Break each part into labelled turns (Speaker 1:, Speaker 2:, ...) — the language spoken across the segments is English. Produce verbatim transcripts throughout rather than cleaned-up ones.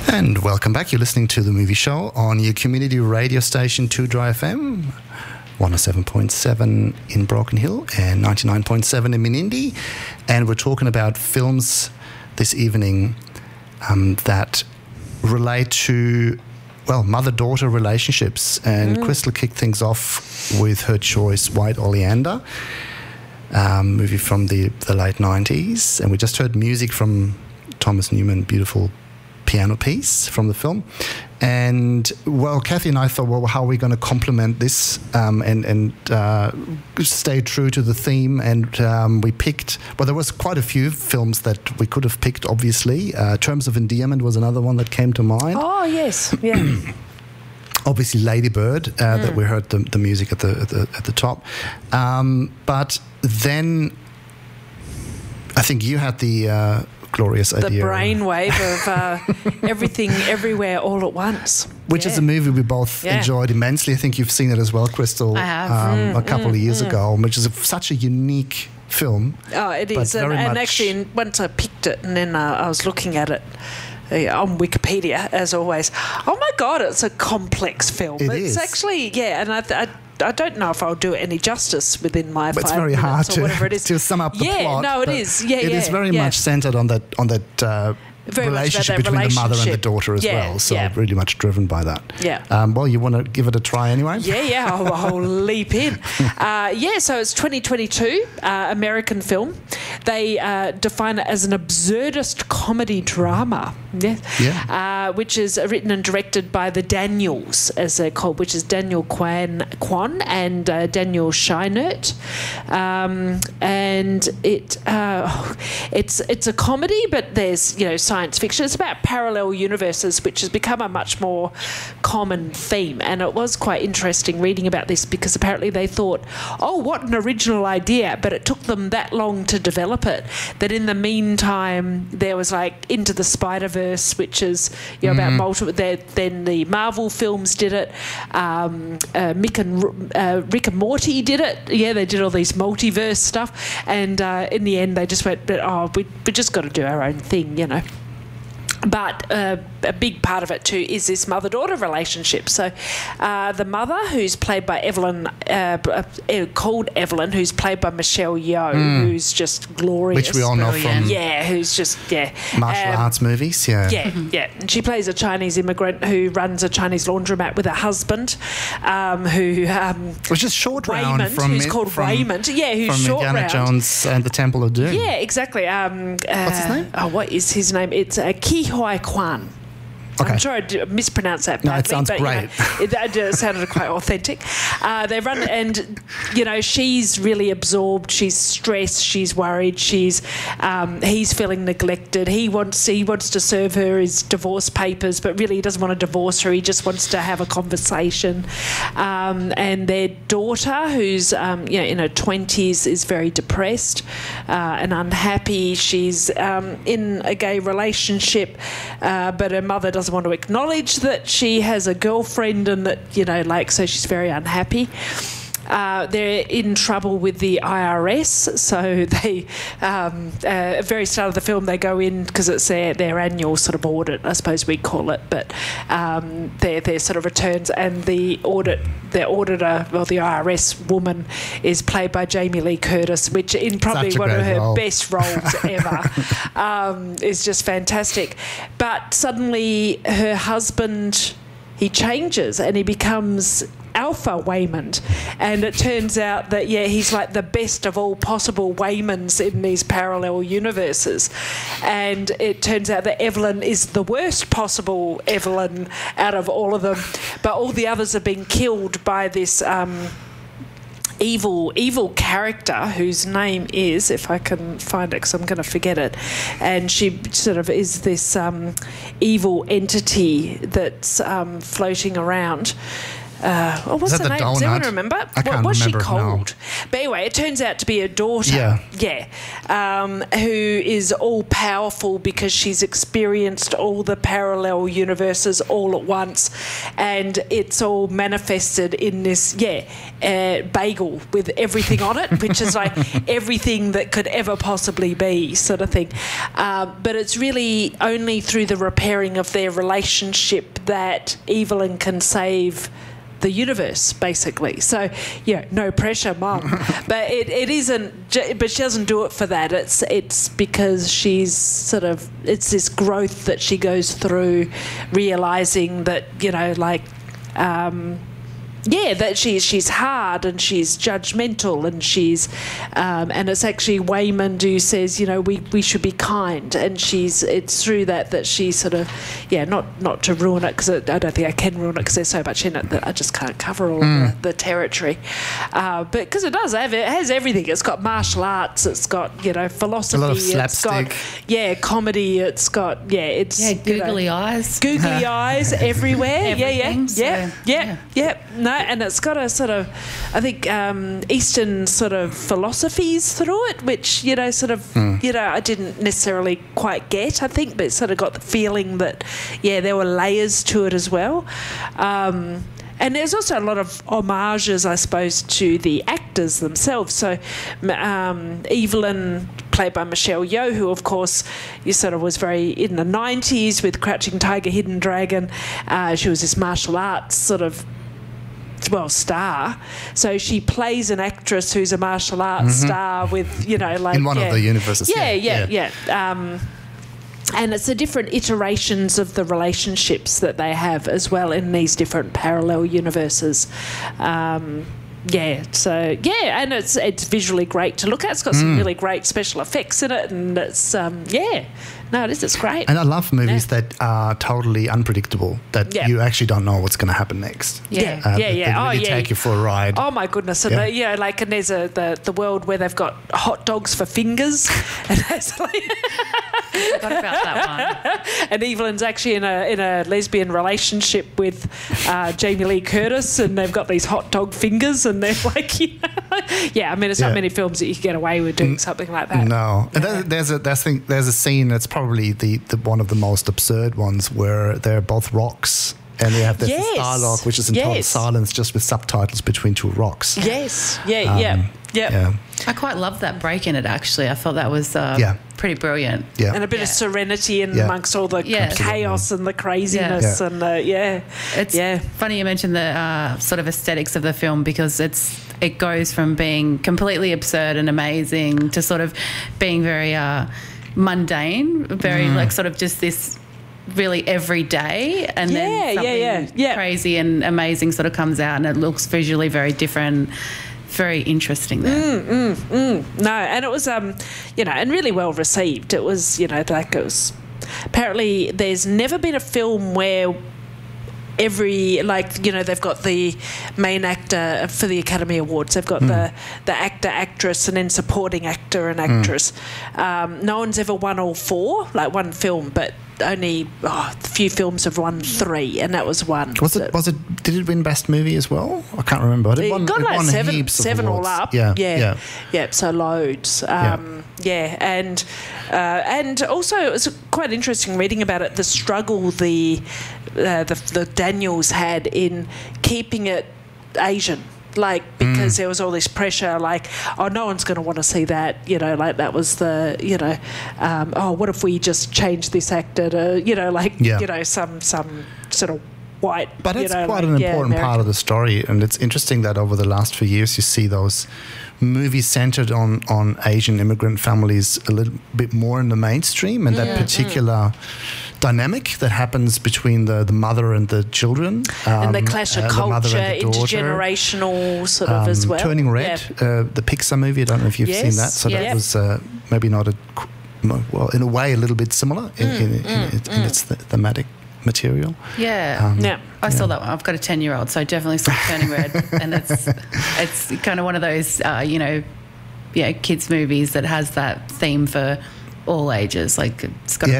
Speaker 1: And welcome back. You're listening to The Movie Show on your community radio station two Dry F M, one oh seven point seven in Broken Hill and ninety-nine point seven in Menindee. And we're talking about films this evening um, that relate to, well, mother-daughter relationships. And mm. Crystal kicked things off with her choice, White Oleander, um, movie from the, the late nineties. And we just heard music from Thomas Newman, beautiful piano piece from the film. And, well, Kathy and I thought, well, how are we going to complement this um, and, and uh, stay true to the theme? And um, we picked, well, there was quite a few films that we could have picked, obviously. Uh, Terms of Endearment was another one that came to mind.
Speaker 2: Oh, yes, yeah.
Speaker 1: Obviously, Lady Bird, uh, mm. that we heard the, the music at the, at the, at the top. Um, but then I think you had the... Uh, glorious
Speaker 2: the
Speaker 1: idea.
Speaker 2: The brainwave of uh, everything, everywhere, all at once.
Speaker 1: Which yeah. is a movie we both yeah. enjoyed immensely. I think you've seen it as well, Crystal.
Speaker 2: I have.
Speaker 1: Um,
Speaker 2: mm,
Speaker 1: a couple
Speaker 2: mm,
Speaker 1: of years
Speaker 2: mm.
Speaker 1: ago, which is a, such a unique film.
Speaker 2: Oh, it is. And, and actually, once I picked it and then uh, I was looking at it uh, on Wikipedia, as always, oh my God, it's a complex film.
Speaker 1: It
Speaker 2: it's
Speaker 1: is.
Speaker 2: actually, yeah, and I... I I don't know if I'll do it any justice within my
Speaker 1: but
Speaker 2: five
Speaker 1: it's very
Speaker 2: minutes
Speaker 1: hard
Speaker 2: or
Speaker 1: to,
Speaker 2: whatever it is.
Speaker 1: to sum up the
Speaker 2: yeah,
Speaker 1: plot.
Speaker 2: Yeah, no, it is. Yeah,
Speaker 1: it
Speaker 2: yeah.
Speaker 1: is very
Speaker 2: yeah.
Speaker 1: much centred on that on that uh, relationship
Speaker 2: that
Speaker 1: between
Speaker 2: relationship.
Speaker 1: the mother and the daughter as
Speaker 2: yeah,
Speaker 1: well. So
Speaker 2: yeah.
Speaker 1: really much driven by that.
Speaker 2: Yeah.
Speaker 1: Um, well, you want to give it a try anyway?
Speaker 2: Yeah, yeah. I'll, I'll leap in. Uh, yeah. So it's twenty twenty-two, uh, American film. They uh, define it as an absurdist comedy drama. Yeah.
Speaker 1: yeah.
Speaker 2: Uh, which is written and directed by the Daniels, as they're called, which is Daniel Kwan, Kwan and uh, Daniel Scheinert. Um, and it uh, it's it's a comedy, but there's you know science fiction. It's about parallel universes, which has become a much more common theme. And it was quite interesting reading about this because apparently they thought, oh, what an original idea, but it took them that long to develop it that in the meantime there was like Into the Spider-Verse, which is you know mm. about multiple. Then the Marvel films did it. Um, uh, Mick and uh, Rick and Morty did it. Yeah, they did all these multiverse stuff, and uh, in the end they just went, but oh, we we just got to do our own thing, you know. But uh, a big part of it too is this mother-daughter relationship. So uh, the mother, who's played by Evelyn, uh, uh, called Evelyn, who's played by Michelle Yeoh, mm. who's just glorious.
Speaker 1: Which we all know
Speaker 2: Brilliant.
Speaker 1: from
Speaker 2: yeah, who's just yeah
Speaker 1: martial
Speaker 2: um,
Speaker 1: arts movies. Yeah,
Speaker 2: yeah, yeah. And she plays a Chinese immigrant who runs a Chinese laundromat with her husband, um, who um,
Speaker 1: which is Short
Speaker 2: Raymond,
Speaker 1: Round from
Speaker 2: who's
Speaker 1: it,
Speaker 2: called
Speaker 1: from,
Speaker 2: Raymond. Yeah, who's
Speaker 1: from
Speaker 2: Short
Speaker 1: Indiana
Speaker 2: Round.
Speaker 1: Jones and the Temple of Doom.
Speaker 2: Yeah, exactly. Um, uh,
Speaker 1: What's his name?
Speaker 2: Oh, what is his name? It's uh, Ke Huy Quan.
Speaker 1: Okay.
Speaker 2: I'm sure I d- mispronounced that badly.
Speaker 1: No, it sounds
Speaker 2: but,
Speaker 1: great.
Speaker 2: You know, it, it, it sounded quite authentic. Uh, they run, and you know, she's really absorbed. She's stressed. She's worried. She's um, he's feeling neglected. He wants he wants to serve her his divorce papers, but really he doesn't want to divorce her. He just wants to have a conversation. Um, and their daughter, who's um, you know in her twenties, is very depressed uh, and unhappy. She's um, in a gay relationship, uh, but her mother doesn't want to acknowledge that she has a girlfriend and that, you know, like, so she's very unhappy. Uh, they're in trouble with the I R S, so they, um, uh, at the very start of the film, they go in because it's their, their annual sort of audit, I suppose we call it, but um, their their sort of returns, and the audit, the auditor, well, the I R S woman is played by Jamie Lee Curtis, which in probably one of her
Speaker 1: role.
Speaker 2: best roles ever, um, is just fantastic. But suddenly her husband, he changes and he becomes Alpha Waymond, and it turns out that yeah he's like the best of all possible Waymonds in these parallel universes, and it turns out that Evelyn is the worst possible Evelyn out of all of them, but all the others have been killed by this um, evil evil character whose name is, if I can find it because I'm going to forget it, and she sort of is this um, evil entity that's um, floating around. Uh, oh, what's
Speaker 1: Is that
Speaker 2: her
Speaker 1: the
Speaker 2: name? Does anyone
Speaker 1: donut?
Speaker 2: remember?
Speaker 1: I
Speaker 2: what
Speaker 1: can't
Speaker 2: was
Speaker 1: remember,
Speaker 2: she
Speaker 1: no.
Speaker 2: called? But anyway, it turns out to be a daughter.
Speaker 1: Yeah.
Speaker 2: Yeah. Um, who is all powerful because she's experienced all the parallel universes all at once, and it's all manifested in this yeah uh, bagel with everything on it, which is like everything that could ever possibly be, sort of thing. Um, but it's really only through the repairing of their relationship that Evelyn can save the universe, basically. So, yeah, no pressure, Mum. But it, it isn't, ju- but she doesn't do it for that. It's it's because she's sort of, it's this growth that she goes through, realising that, you know, like, um, yeah, that she's she's hard and she's judgmental and she's um, and it's actually Waymond who says, you know, we, we should be kind, and she's it's through that that she sort of yeah not not to ruin it, because I don't think I can ruin it because there's so much in it that I just can't cover all
Speaker 1: Mm.
Speaker 2: the, the territory, uh, but because it does have it has everything. It's got martial arts, it's got, you know, philosophy,
Speaker 1: A lot of
Speaker 2: it's got
Speaker 1: slapstick.
Speaker 2: yeah comedy, it's got yeah it's
Speaker 3: Yeah,
Speaker 2: you know,
Speaker 3: googly eyes.
Speaker 2: googly eyes everywhere. yeah, yeah,
Speaker 3: Everything, so,
Speaker 2: yeah, yeah,
Speaker 3: yeah.
Speaker 2: yeah. No, and it's got a sort of, I think, um, Eastern sort of philosophies through it, which, you know, sort of,
Speaker 1: Mm.
Speaker 2: you know, I didn't necessarily quite get, I think, but sort of got the feeling that, yeah, there were layers to it as well. Um, and there's also a lot of homages, I suppose, to the actors themselves. So um, Evelyn, played by Michelle Yeoh, who, of course, you sort of was very in the nineties with Crouching Tiger, Hidden Dragon. Uh, she was this martial arts sort of well star, so she plays an actress who's a martial arts star with, you know, like
Speaker 1: In one
Speaker 2: yeah.
Speaker 1: of the universes.
Speaker 2: yeah
Speaker 1: Yeah,
Speaker 2: yeah yeah, Um, and it's the different iterations of the relationships that they have as well in these different parallel universes. Um, yeah, so yeah, and it's it's visually great to look at. It's got some really great special effects in it, and it's um, yeah, no, it is. It's great.
Speaker 1: And I love movies that are totally unpredictable, that
Speaker 2: Yeah.
Speaker 1: you actually don't know what's going to happen next.
Speaker 2: Yeah,
Speaker 1: Uh,
Speaker 2: yeah,
Speaker 1: that-
Speaker 2: yeah.
Speaker 1: that
Speaker 2: Oh,
Speaker 1: really
Speaker 2: yeah.
Speaker 1: take you for a ride.
Speaker 2: Oh my goodness! And
Speaker 1: Yeah.
Speaker 2: the, you know, like, and there's a the, the world where they've got hot dogs for fingers, and that's like,
Speaker 3: Forgot about that one.
Speaker 2: and Evelyn's actually in a in a lesbian relationship with uh, Jamie Lee Curtis, and they've got these hot dog fingers, and they're like, you know, yeah. I mean, there's not
Speaker 1: Yeah.
Speaker 2: many films that you can get away with doing something like that.
Speaker 1: No, and there- there's a there's, thing, there's a scene that's probably the, the one of the most absurd ones where they're both rocks and they have this
Speaker 2: Yes.
Speaker 1: dialogue which is in total
Speaker 2: Yes.
Speaker 1: silence, just with subtitles between two rocks.
Speaker 2: Yes. Yeah.
Speaker 1: Um,
Speaker 2: yeah. Yeah.
Speaker 1: Yeah,
Speaker 3: I quite loved that break in it, actually. I thought that was uh,
Speaker 1: Yeah.
Speaker 3: pretty brilliant.
Speaker 1: yeah.
Speaker 2: And a bit
Speaker 3: Yeah.
Speaker 2: of serenity in
Speaker 1: Yeah.
Speaker 2: amongst all the
Speaker 3: Yeah.
Speaker 2: chaos and the craziness
Speaker 1: Yeah.
Speaker 2: and the yeah.
Speaker 3: It's
Speaker 2: yeah.
Speaker 3: funny you mentioned the uh, sort of aesthetics of the film, because it's it goes from being completely absurd and amazing to sort of being very uh, mundane, very
Speaker 1: Mm.
Speaker 3: like sort of just this really everyday, and
Speaker 2: Yeah,
Speaker 3: then
Speaker 2: yeah,
Speaker 3: something
Speaker 2: yeah, yeah.
Speaker 3: crazy and amazing sort of comes out, and it looks visually very different. Very interesting there.
Speaker 2: No, and it was, um, you know, and really well received. It was, you know, like it was. Apparently, there's never been a film where every, like, you know, they've got the main actor for the Academy Awards. They've got the the actor, actress, and then supporting actor and actress. Um, no one's ever won all four, like one film, but only oh, a few films have won three, and that was one.
Speaker 1: Was it? Was it? Did it win Best Movie as well? I can't remember. It
Speaker 2: It
Speaker 1: won,
Speaker 2: got
Speaker 1: it
Speaker 2: like
Speaker 1: won
Speaker 2: seven,
Speaker 1: heaps of
Speaker 2: seven all
Speaker 1: awards.
Speaker 2: up.
Speaker 1: Yeah,
Speaker 2: yeah,
Speaker 1: yeah.
Speaker 2: yeah. So loads. Um, yeah. and uh, and also it was quite interesting reading about it. The struggle the uh, the, the Daniels had in keeping it Asian. Like, because there was all this pressure, like, oh, no one's going to want to see that, you know, like that was the, you know, um, oh, what if we just change this actor to, you know, like,
Speaker 1: Yeah.
Speaker 2: you know, some some sort of white,
Speaker 1: But
Speaker 2: you
Speaker 1: it's
Speaker 2: know,
Speaker 1: quite
Speaker 2: like,
Speaker 1: an
Speaker 2: yeah,
Speaker 1: important part
Speaker 2: American.
Speaker 1: of the story, and it's interesting that over the last few years you see those movies centered on, on Asian immigrant families a little bit more in the mainstream, and that particular dynamic that happens between the, the mother and the children. Um,
Speaker 2: And the clash of
Speaker 1: uh, the mother
Speaker 2: culture,
Speaker 1: and the daughter.
Speaker 2: intergenerational sort of
Speaker 1: Um,
Speaker 2: as well.
Speaker 1: Turning Red,
Speaker 2: Yeah.
Speaker 1: uh, the Pixar movie. I don't know if you've seen
Speaker 2: Yes,
Speaker 1: that. So that
Speaker 2: yeah.
Speaker 1: was uh, maybe not a, qu- mo- well, in a way, a little bit similar in, in, in, it- in its th- thematic material.
Speaker 3: Yeah.
Speaker 1: Um,
Speaker 2: Yeah.
Speaker 3: I saw that one. I've got a ten-year-old, so I definitely saw Turning Red, and it's it's kind of one of those, uh, you know, yeah, kids movies that has that theme for all ages. Like it's got
Speaker 1: Yeah.
Speaker 3: a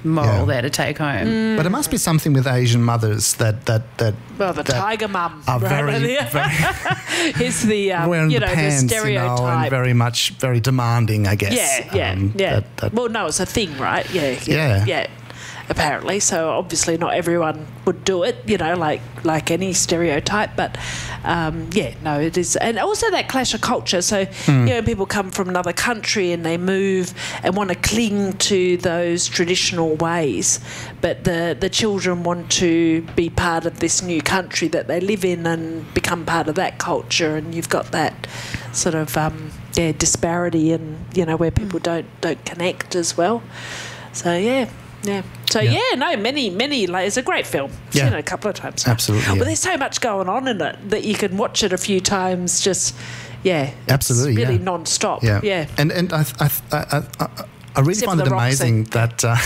Speaker 3: moral
Speaker 1: Yeah.
Speaker 3: there to take home.
Speaker 2: Mm.
Speaker 1: But it must be something with Asian mothers that that that
Speaker 2: Well, the
Speaker 1: that
Speaker 2: tiger mum.
Speaker 1: are
Speaker 2: right?
Speaker 1: very, very
Speaker 2: Is the um,
Speaker 1: wearing
Speaker 2: you
Speaker 1: the
Speaker 2: know
Speaker 1: pants,
Speaker 2: the stereotype.
Speaker 1: you know, and very much very demanding, I guess.
Speaker 2: Yeah, yeah,
Speaker 1: Um,
Speaker 2: yeah.
Speaker 1: that- that-
Speaker 2: Well, no, it's a thing, right? Yeah,
Speaker 1: Yeah.
Speaker 2: yeah. Apparently, so obviously not everyone would do it, you know, like like any stereotype. But um, yeah, no, it is, and also that clash of culture. So
Speaker 1: Hmm.
Speaker 2: you know, people come from another country and they move and want to cling to those traditional ways, but the the children want to be part of this new country that they live in and become part of that culture, and you've got that sort of um, yeah disparity, and you know where people don't don't connect as well. So yeah. Yeah. So
Speaker 1: Yeah.
Speaker 2: yeah. no, many, many. Like, it's a great film. I've
Speaker 1: Yeah.
Speaker 2: seen it a couple of times. now.
Speaker 1: Absolutely, yeah.
Speaker 2: But there's so much going on in it that you can watch it a few times. Just yeah. it's
Speaker 1: Absolutely,
Speaker 2: really
Speaker 1: yeah.
Speaker 2: non-stop.
Speaker 1: Yeah,
Speaker 2: Yeah.
Speaker 1: and and I I I, I, I really
Speaker 2: Except
Speaker 1: find
Speaker 2: for
Speaker 1: it
Speaker 2: the rock
Speaker 1: amazing
Speaker 2: scene.
Speaker 1: that uh,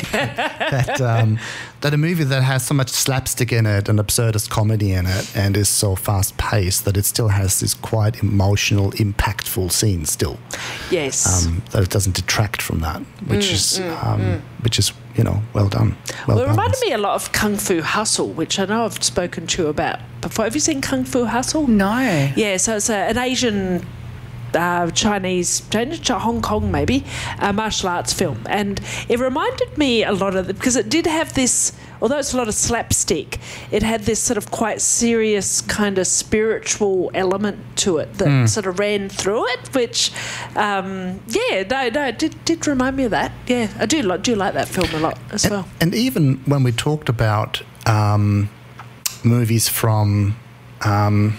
Speaker 1: that um, that a movie that has so much slapstick in it and absurdist comedy in it and is so fast paced that it still has this quite emotional, impactful scene still.
Speaker 2: Yes.
Speaker 1: Um, that it doesn't detract from that, which
Speaker 2: Mm,
Speaker 1: is um, which is you know well done. Well,
Speaker 2: well, it reminded
Speaker 1: balanced.
Speaker 2: me a lot of Kung Fu Hustle, which I know I've spoken to you about before. Have you seen Kung Fu Hustle?
Speaker 3: No.
Speaker 2: Yeah, so it's a, an Asian, uh, Chinese, Chinese, Hong Kong maybe, uh, martial arts film. And it reminded me a lot of, the, because it did have this, although it's a lot of slapstick, it had this sort of quite serious kind of spiritual element to it that sort of ran through it, which, um, yeah, no, no, it did, did remind me of that. Yeah, I do, li- do like that film a lot as well.
Speaker 1: And even when we talked about um, movies from, um,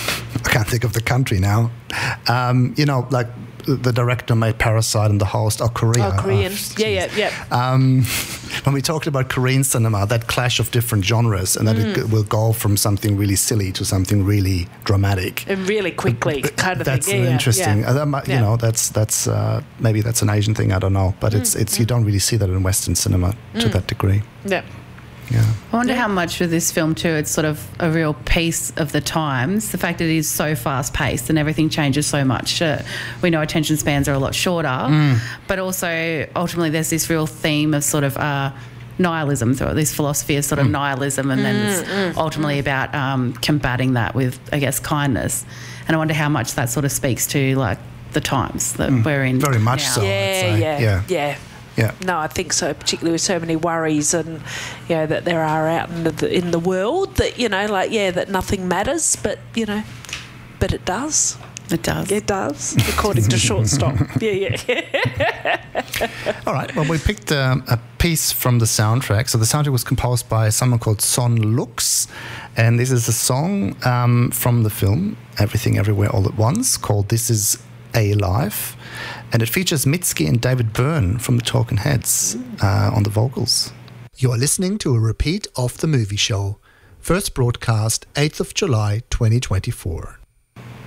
Speaker 1: I can't think of the country now, um, you know, like the director made Parasite and the host, or Korea.
Speaker 2: Oh, Korean.
Speaker 1: Oh,
Speaker 2: yeah, yeah, yeah.
Speaker 1: Um, when we talked about Korean cinema, that clash of different genres, and that
Speaker 2: Mm.
Speaker 1: it will go from something really silly to something really dramatic.
Speaker 2: And really quickly, kind of
Speaker 1: That's
Speaker 2: thing. Yeah, yeah,
Speaker 1: interesting.
Speaker 2: yeah.
Speaker 1: Uh, that might- You
Speaker 2: Yeah.
Speaker 1: know, that's that's uh, maybe that's an Asian thing. I don't know, but it's
Speaker 2: Mm,
Speaker 1: it's you don't really see that in Western cinema to that degree.
Speaker 2: Yeah.
Speaker 1: Yeah.
Speaker 3: I wonder
Speaker 2: Yeah.
Speaker 3: how much with this film too, it's sort of a real piece of the times. The fact that it is so fast paced and everything changes so much. Uh, we know attention spans are a lot shorter, but also ultimately there's this real theme of sort of uh, nihilism through it, this philosophy of sort of nihilism, and then it's ultimately about um, combating that with, I guess, kindness. And I wonder how much that sort of speaks to like the times that we're in.
Speaker 1: Very much
Speaker 3: now.
Speaker 1: so. I'd
Speaker 2: Yeah,
Speaker 1: say.
Speaker 2: yeah,
Speaker 1: Yeah.
Speaker 2: yeah,
Speaker 1: Yeah.
Speaker 2: No, I think so. Particularly with so many worries and you know that there are out in the in the world that you know, like yeah, that nothing matters, but you know, but it does.
Speaker 3: It does.
Speaker 2: It does, according to Shortstop. Yeah, yeah.
Speaker 1: All right. Well, we picked um, a piece from the soundtrack. So the soundtrack was composed by someone called Son Lux, and this is a song um, from the film Everything Everywhere All at Once called "This Is a Life," and it features Mitski and David Byrne from the Talking Heads uh, on the vocals. You are listening to a repeat of The Movie Show, first broadcast eighth of July twenty twenty-four.